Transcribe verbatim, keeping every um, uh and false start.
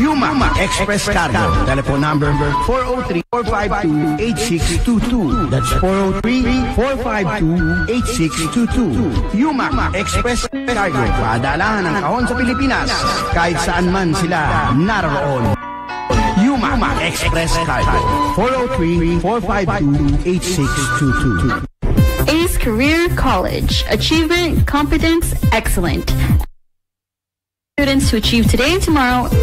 Yuma Express Cargo. Telephone number four oh three, four five two, eight six two two. That's four oh three, four five two, eight six two two. Yuma Express Cargo. Padalahan ng kahon sa Pilipinas kahit saan man sila naroon. Yuma Express Cargo. four oh three, four five two, eight six two two. Ace Career College. Achievement, competence, excellent. Students to achieve today and tomorrow